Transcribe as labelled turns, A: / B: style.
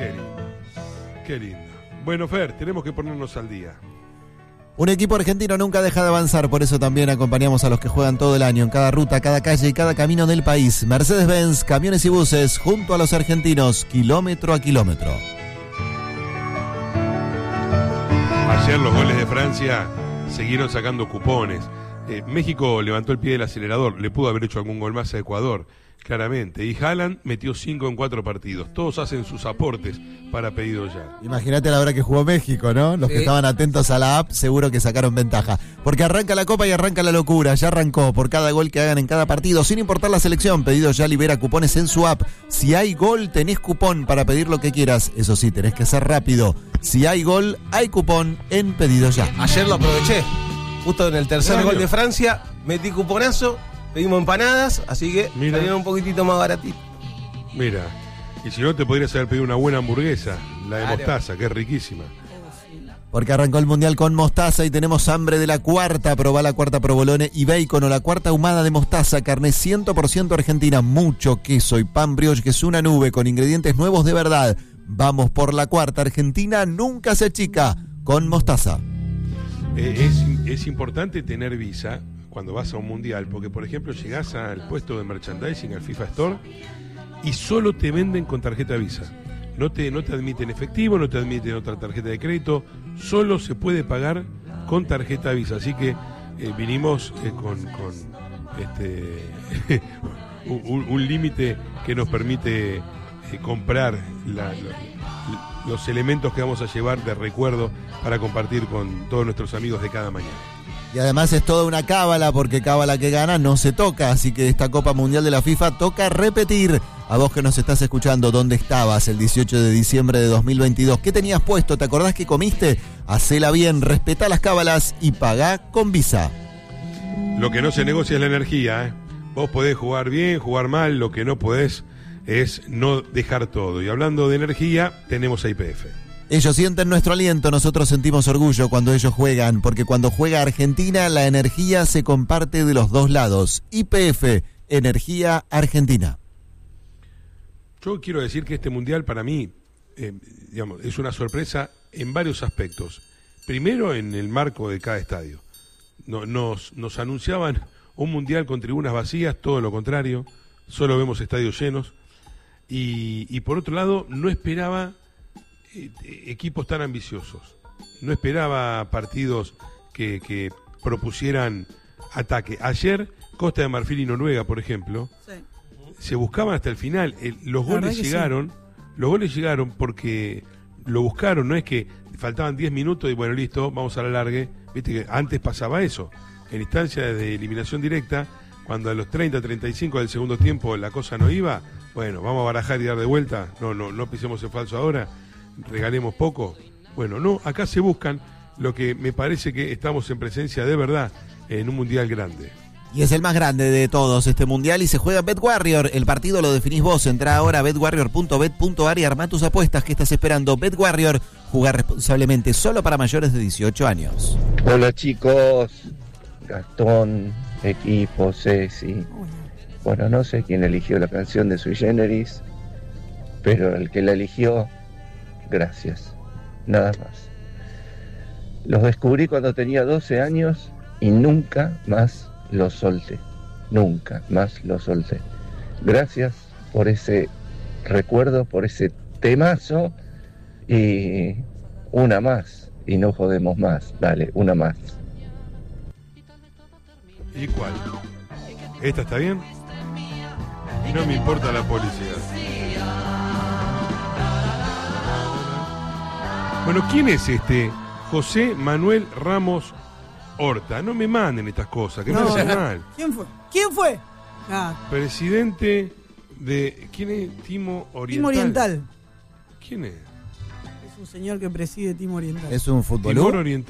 A: Qué lindo. Qué lindo. Bueno, Fer, tenemos que ponernos al día.
B: Un equipo argentino nunca deja de avanzar, por eso también acompañamos a los que juegan todo el año, en cada ruta, cada calle y cada camino del país. Mercedes-Benz, camiones y buses, junto a los argentinos, kilómetro a kilómetro.
A: Ayer los goles de Francia siguieron sacando cupones. México levantó el pie del acelerador, le pudo haber hecho algún gol más a Ecuador, claramente. Y Haaland metió 5 en 4 partidos. Todos hacen sus aportes para pedido ya.
B: Imagínate a la hora que jugó México, ¿no? Los que estaban atentos a la app seguro que sacaron ventaja. Porque arranca la Copa y arranca la locura. Ya arrancó por cada gol que hagan en cada partido, sin importar la selección. Pedido ya libera cupones en su app. Si hay gol, tenés cupón para pedir lo que quieras. Eso sí, tenés que ser rápido. Si hay gol, hay cupón en Pedido Ya.
C: Ayer lo aproveché. Justo en el tercer gol de Francia, metí cuponazo, pedimos empanadas, así que salieron un poquitito más baratitos.
A: Mira, y si no te podrías haber pedido una buena hamburguesa, la de mostaza, que es riquísima.
B: Porque arrancó el Mundial con mostaza y tenemos hambre de la cuarta. Probá la cuarta provolone y bacon o la cuarta ahumada de mostaza. Carne 100% argentina, mucho queso y pan brioche que es una nube con ingredientes nuevos de verdad. Vamos por la cuarta. Argentina nunca se achica con mostaza.
A: Es importante tener visa cuando vas a un mundial, porque por ejemplo llegás al puesto de merchandising, al FIFA Store, y solo te venden con tarjeta Visa. No te admiten efectivo, no te admiten otra tarjeta de crédito, solo se puede pagar con tarjeta Visa. Así que vinimos con un límite que nos permite comprar los elementos que vamos a llevar de recuerdo para compartir con todos nuestros amigos de cada mañana.
B: Y además es toda una cábala, porque cábala que gana no se toca, así que esta Copa Mundial de la FIFA toca repetir. A vos que nos estás escuchando, ¿dónde estabas el 18 de diciembre de 2022? ¿Qué tenías puesto? ¿Te acordás que comiste? Hacela bien, respetá las cábalas y pagá con Visa.
A: Lo que no se negocia es la energía, ¿eh? Vos podés jugar bien, jugar mal, lo que no podés es no dejar todo. Y hablando de energía, tenemos a YPF.
B: Ellos sienten nuestro aliento, nosotros sentimos orgullo cuando ellos juegan, porque cuando juega Argentina, la energía se comparte de los dos lados. YPF, Energía Argentina.
A: Yo quiero decir que este mundial para mí es una sorpresa en varios aspectos. Primero, en el marco de cada estadio. Nos anunciaban un mundial con tribunas vacías, todo lo contrario, solo vemos estadios llenos. Y por otro lado, no esperaba equipos tan ambiciosos. No esperaba partidos que propusieran ataque. Ayer, Costa de Marfil y Noruega, por ejemplo, se buscaban hasta el final. Los goles llegaron porque lo buscaron. No es que faltaban 10 minutos y bueno, listo, vamos a la largue. Viste que antes pasaba eso. En instancias de eliminación directa, cuando a los 30, 35 del segundo tiempo la cosa no iba, bueno, vamos a barajar y dar de vuelta, no pisemos el falso ahora, regalemos poco. Bueno, no, acá se buscan lo que me parece que estamos en presencia de verdad en un mundial grande.
B: Y es el más grande de todos este mundial y se juega BetWarrior. El partido lo definís vos. Entrá ahora a betwarrior.bet.ar y armá tus apuestas. ¿Qué estás esperando? BetWarrior, jugar responsablemente, solo para mayores de 18 años.
D: Hola chicos, Gastón, equipo, Ceci. Bueno, no sé quién eligió la canción de Sui Generis, pero el que la eligió, gracias, nada más. Los descubrí cuando tenía 12 años y nunca más los solté, nunca más los solté. Gracias por ese recuerdo, por ese temazo, y una más, y no jodemos más, dale, una más.
A: ¿Y cuál? ¿Esta está bien? No me importa la policía. Bueno, ¿quién es este José Manuel Ramos Horta? No me manden estas cosas, que me hacen mal.
E: ¿Quién fue?
A: Presidente de... ¿Quién es? Timo Oriental.
E: Timo Oriental.
A: ¿Quién es?
E: Es un señor que preside Timo Oriental.
B: Es un futbolista.
A: Timor Oriental.